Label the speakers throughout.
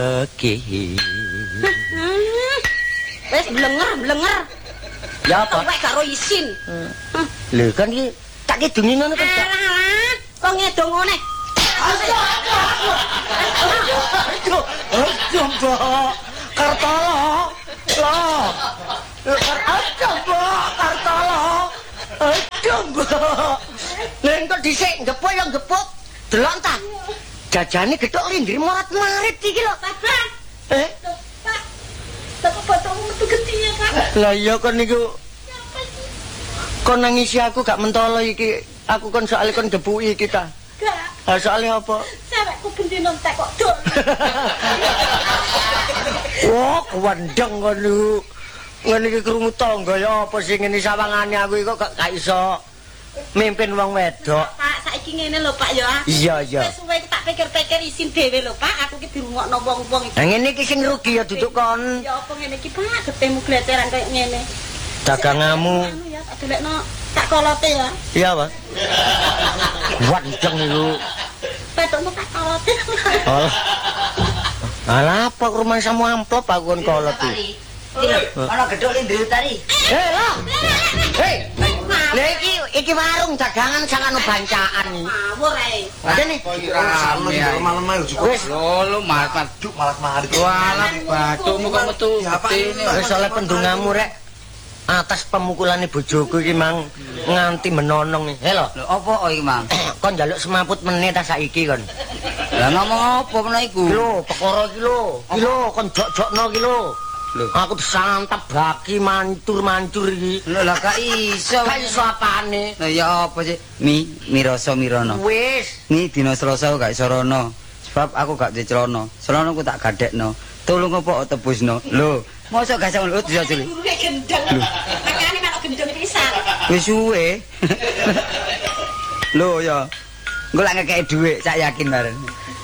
Speaker 1: Oke.
Speaker 2: Wes blenger.
Speaker 1: Ya apa?
Speaker 2: Wek karo isin.
Speaker 1: Lho kan iki tak kidungi ngono kan.
Speaker 2: Kok ngedong ngene.
Speaker 1: Aduh, Mbak. Kartolo. Loh. Aduh, Mbak, Kartolo. Aduh, Mbak. Nek kok dhisik ngepuk ya ngepuk. Delok ta. Jajane gethuk linggir morat-marit iki lho.
Speaker 2: Pak.
Speaker 1: Eh?
Speaker 2: Pak. Tak potong metu gede ya, Pak.
Speaker 1: Lah iya kon niku. Kon nangisi aku gak mentolo iki. Aku kon soalnya kon debuki kita.
Speaker 2: Gak.
Speaker 1: Lah soalnya apa?
Speaker 2: Sewekku bendino entek kok dol.
Speaker 1: Wah, kewandeng kon niku. Ngene iki krungu tangga ya apa sing ngene sawangane aku iki kok gak iso mimpin wong wedok.
Speaker 2: Pak, saiki ngene lho, Pak ya.
Speaker 1: Iya, iya.
Speaker 2: Wis suwe tak pikir-pikir isin dhewe lho, Pak. Aku ki dirungokno wong-wong iki.
Speaker 1: Lah ngene iki sing rugi ya duduk kon.
Speaker 2: Ya apa ngene iki, Pak? Getemu gleceran kaya ngene.
Speaker 1: Dagangamu.
Speaker 2: Anu ya, tak delekno tak kolote ya.
Speaker 1: Iya, Pak. Wandeng niku.
Speaker 2: Petokno tak kolote.
Speaker 1: Oh. Alah apa rumah samu amplop aku kon kolot iki.
Speaker 3: Ana gedhok lindir tari.
Speaker 1: Lah. Hei. Lah iki warung dagangan sangan bancaan iki.
Speaker 2: Ngawur ae.
Speaker 1: Ngene.
Speaker 4: Malam ayo juga.
Speaker 1: Wis
Speaker 4: Lolo malah mari.
Speaker 3: Walah bathukmu kok metu
Speaker 1: wis oleh pendungamu rek. Atas pemukulane bojoku iki mang nganti menonong iki. Lho.
Speaker 3: Lho apa iki, Mang?
Speaker 1: Kon njaluk semaput meneh ta saiki kon.
Speaker 3: Lah ngomong apa meneh iku?
Speaker 1: Lho, perkara iki lho. Iki lho kon jok-jokno iki lho.
Speaker 3: Lho,
Speaker 1: Aku disantap baki mancur iki.
Speaker 3: lho lah gak iso.
Speaker 1: Gak iso apane.
Speaker 3: Lah ya apa sih? Mi rasa mirono.
Speaker 1: Wis.
Speaker 3: Ni dina Selasa gak iso rono. Sebab aku gak duwe celana. Celanaku tak gadekno. Tulung apa tebusno. Lho, mosok gak iso ngono bisa cilik.
Speaker 2: Gurune gendeng. Makane nek gendeng pisan.
Speaker 3: Wis suwe. Lho ya. Engko lak ngekeki dhuwit, sak yakin bareng.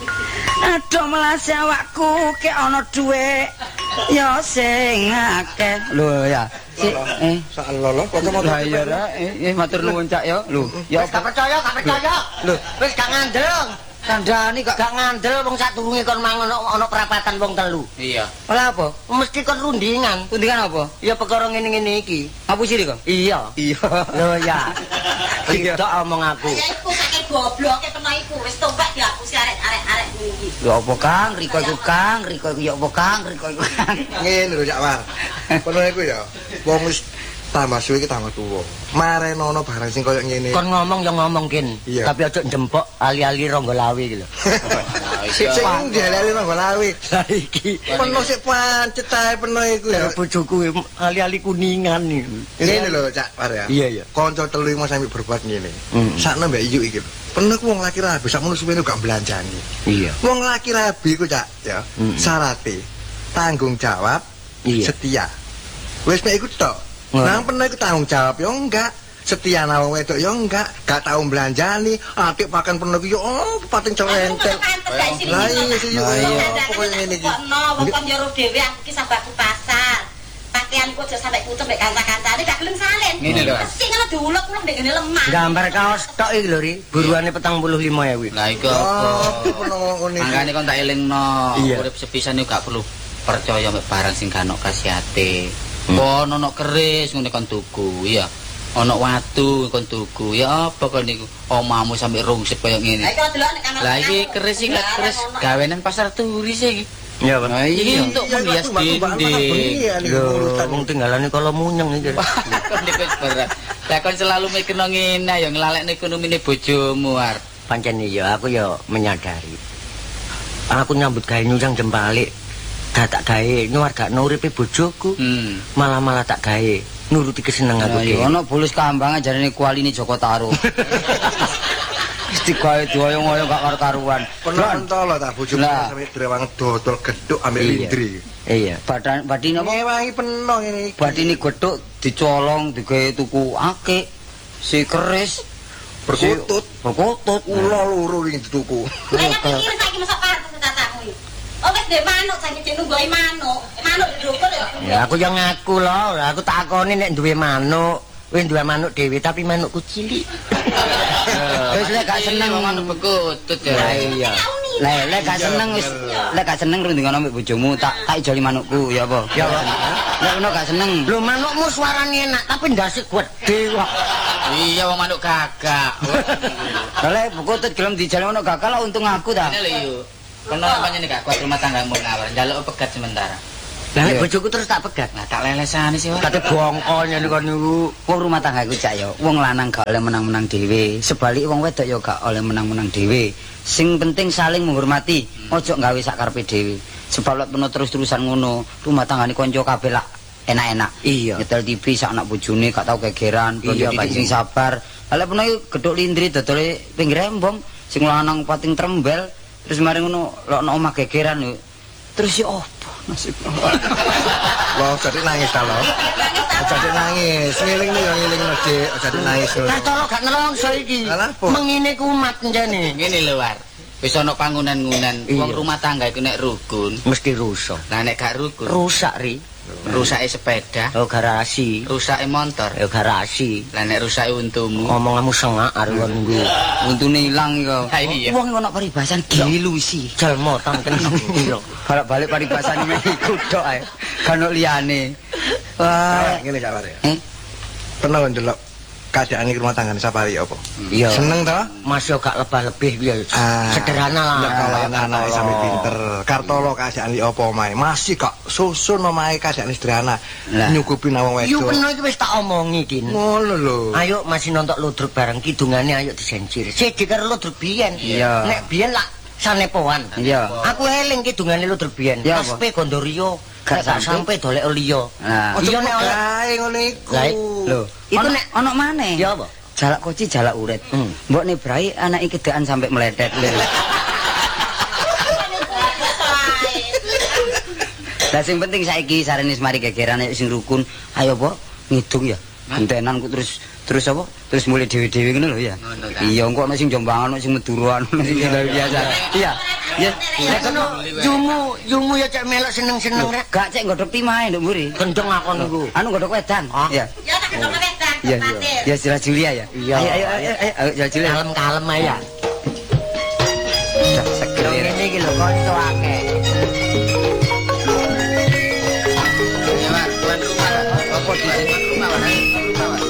Speaker 3: Aduh melase awakku kek ana dhuwit. Ya sing akeh. Lho ya.
Speaker 4: Sak lolo pokoke
Speaker 3: Lah iya ra, matur nuwun Cak ya. Lho, ya
Speaker 1: Wis gak percaya.
Speaker 3: Lho,
Speaker 1: Wis gak ngandel.
Speaker 3: kandhani kok
Speaker 1: Gak ngandel wong saturunge kon mangan ana perapatan wong telu.
Speaker 3: iya. Ola apa?
Speaker 1: Mesti kon rundingan.
Speaker 3: Undingan apa?
Speaker 1: Ya perkara ngene-ngene iki.
Speaker 3: Apa sih kok?
Speaker 1: Iya.
Speaker 3: Iya.
Speaker 1: Lho ya. Tidak omong aku.
Speaker 2: Ya iku saking gobloke peno iku wis tombak diapusi arek-arek iki.
Speaker 3: Lho apa Kang? Riko iku Kang, Riko iku ya apa Kang? Riko iku Kang.
Speaker 4: ngene lho Cak War. Kono iku ya. Wong wis tambah suwe iki tambah tuwa. Marenono barang sing koyo ngene.
Speaker 1: Kon ngomong ya ngomong kin.
Speaker 4: Iya.
Speaker 1: Tapi aja njempok ali-ali ronggo lawi iki lho.
Speaker 4: Sing dialali nang lawi.
Speaker 1: Lah iki
Speaker 4: Penuh sik pancet ae penuh iku ya.
Speaker 1: bojoku ali-ali kuningan iki.
Speaker 4: Ngene lho Cak War ya.
Speaker 1: Iya, iya.
Speaker 4: Kanca telu iki mau sampe berbuat ngene.
Speaker 1: Mm.
Speaker 4: Sakno Mbak Iyu iki lho. Penuh wong laki rabi sakmono suwene gak belanjani.
Speaker 1: Iya.
Speaker 4: Wong laki rabi iku Cak ya. Syarate tanggung jawab,
Speaker 1: Iya.
Speaker 4: setia. Wis nek iku tok. Nang penuh iku tanggung jawab yo enggak. Setia nang wong wedok yo enggak, gak tau belanjani, atik pakan penuh yo pating celentel. Lah iya sih yo. Pokoke ngene iki.
Speaker 2: Wong kon jero dhewe aku ki sabaku pasar. Pakaianku aja sampai pucet mek kanca-kancane gak gelem salin.
Speaker 3: Ngene lho.
Speaker 2: Sing ngono diulek nang ndek ngene lemah.
Speaker 1: Gambar kaos tok iki lho Ri, buruane 45.000.
Speaker 3: Lah iku
Speaker 4: Oh,
Speaker 3: apa?
Speaker 4: penuh ngene.
Speaker 3: Mangkane kon tak elingno,
Speaker 1: Iya.
Speaker 3: urip sepisan yo gak perlu percaya mek barang sing gak ono khasiate. Kon ono keris ngene kon tuku, iya. Ono watu kon tuku. Ya apa kon niku? Omamu sampe rungsit koyo ngene.
Speaker 2: Lah iki delok nek kamar.
Speaker 3: Lah iki keris iki keris gawenan pasar turis iki.
Speaker 1: Iya, Pak.
Speaker 3: Nah, iki untuk menghias dinding.
Speaker 1: Lho, wong tinggalane kala munyeng iki.
Speaker 3: Kon niku wis berat. Lah kon selalu mikirno ngene ya nglalekne ekonomine bojomu ar.
Speaker 1: Pancen iya, aku ya menyadari. Aku nyambut gawe nyucang jempalik. Tak gawe nyuwargakno uripe bojoku. Malah tak gawe nuruti kesenenganku.
Speaker 3: Ya ono bulus kambangan jarene kualine Joko Tarub. Wis digawe dioyong-oyong gak karo-karuan.
Speaker 4: Penonton lho tak bojomu
Speaker 3: Lah.
Speaker 4: sampe drewang dodol gedhuk ambek
Speaker 1: Iya.
Speaker 4: lindri.
Speaker 1: Iya.
Speaker 3: Badine apa?
Speaker 4: Ngewangi penuh ngene iki.
Speaker 3: Badine gethuk dicolong digawe tuku akik. Si keris
Speaker 4: Berkutut ula loro iki dituku.
Speaker 2: Lah nek pikir saiki mesok pantes tatamu iki. Oh wis ndek manuk saiki cek nunggohi manuk. Manuk ndukul ya.
Speaker 1: Ya aku yang ngaku loh, aku takoni nek duwe manuk. Wis duwe manuk dhewe tapi manukku cilik.
Speaker 3: Wis nek gak seneng manuk bekutut ya.
Speaker 1: Lah iya.
Speaker 2: Aku
Speaker 3: Lek gak seneng wis, lek gak seneng rundingan ambek bojomu tak ijoli manukku ya apa? Ya apa? Lek ngono gak seneng.
Speaker 1: Lho manukmu suarane enak tapi ndase gede kok.
Speaker 3: Iya wong manuk gagak. Lek bukutut gelem dijali manuk gagak lah untung aku ta. Ngene lho yo. Kono pancene gak kuat rumah tanggamu ngawur, njaluk pegat sementara.
Speaker 1: Lah nek bojoku terus tak pegat.
Speaker 3: Nah tak lelesane sih wae.
Speaker 1: Kate bongkol nyene kon niku.
Speaker 3: Wong rumah tanggaku cak yo, wong lanang gak oleh menang-menang dhewe. Sebalik wong wedok yo gak oleh menang-menang dhewe. Sing penting saling menghormati, ojo gawe sak karepe dhewe. Sebab lek peno terus-terusan ngono, rumah tanggane kanca kabeh lak enak-enak.
Speaker 1: Iya.
Speaker 3: Nyetel TV sak anak bojone gak tau gegeran,
Speaker 1: iya
Speaker 3: sing sabar. Lah lek peno gedhok lindri dodole pinggir embong, sing lanang pating trembel, terus mari ngono lokno omah gegeran lho. Terus yo opo nasib.
Speaker 4: Wah, jadi nangis ta lho. Jadi nangis, ngiling nih yang ngiling Dik, jadi nangis.
Speaker 1: Lah tolo gak nelongso iki. Mengine kumat njane.
Speaker 3: Ngene lho, War. Wis ana pangunan-ngunan, wong rumah tangga iku nek rukun
Speaker 1: mesti rusak.
Speaker 3: Lah nek gak rukun,
Speaker 1: rusak ri.
Speaker 3: Rusake sepeda,
Speaker 1: oh garasi.
Speaker 3: Rusake motor,
Speaker 1: ya garasi.
Speaker 3: Lah nek rusake untumu,
Speaker 1: ngomongmu sengak arep niku.
Speaker 3: Untune ilang iku. Wong ono paribasan gilu isi.
Speaker 1: Jalmo tangken piro.
Speaker 3: Balik-balik paribasane iku tok ae. Kan liyane. Wah,
Speaker 4: ngene gak War ya. Pernah ndelok keadaan rumah tanggane Sapari apa?
Speaker 1: Iya.
Speaker 4: Seneng ta?
Speaker 1: Mas yo gak lebah-lebih piye. Sederhana lah.
Speaker 4: Nek kalau anak sampe pinter, Kartolo keadaan li apa omahe? Masih kok susun omahe keadaan sederhana. Nyukupi wong wedok.
Speaker 1: Yo bener iki wis tak omongi iki.
Speaker 4: Ngono lho.
Speaker 1: Ayo masih nonton ludruk bareng kidungane ayo disencir. Siji karo ludruk biyen. Nek biyen lak sanepoan.
Speaker 3: Iya.
Speaker 1: Aku eling kidungane ludruk biyen. Aspe Gondorio. Gak sampai dolek liya.
Speaker 4: Iya nek oleh ngono iku.
Speaker 3: Lho, iku nek ana maneh.
Speaker 1: Ya apa?
Speaker 3: Jalak koci jalak uret. Mbok ne brai anake kedekan sampai meletet lho. Lah sing penting saiki sarene mari gegeran sing rukun. Ayo, Pak, ngidung ya. Gentenan ku terus apa? Terus mulai dhewe-dhewe ngono lho ya. Iya, engko ana sing jombangan, ana sing meduruan, ana sing biasa. Iya. Ya, nek kono jumu ya cek melok seneng-seneng rek. Gak cek nggodhok timae nduk mburi.
Speaker 1: Gendeng aku niku.
Speaker 3: Anu nggodhok wedan.
Speaker 2: Iya. Ya tak gendong wedan.
Speaker 3: Iya. Ya Julia ya.
Speaker 1: Ayo Julia.
Speaker 3: Ayo.
Speaker 1: Kalem-kalem ae ya.